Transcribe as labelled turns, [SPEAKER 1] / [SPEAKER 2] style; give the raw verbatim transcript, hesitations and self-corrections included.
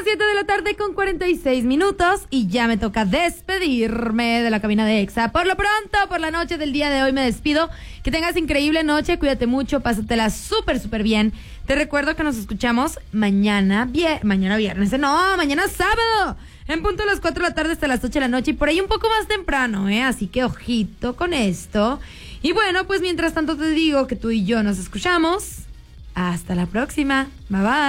[SPEAKER 1] siete de la tarde con cuarenta y seis minutos y ya me toca despedirme de la cabina de Exa. Por lo pronto, por la noche del día de hoy me despido. Que tengas increíble noche, cuídate mucho, pásatela súper, súper bien. Te recuerdo que nos escuchamos mañana, vier- mañana viernes, no, mañana sábado, en punto a las cuatro de la tarde hasta las ocho de la noche y por ahí un poco más temprano, ¿eh? Así que ojito con esto. Y bueno, pues mientras tanto te digo que tú y yo nos escuchamos. Hasta la próxima. Bye bye.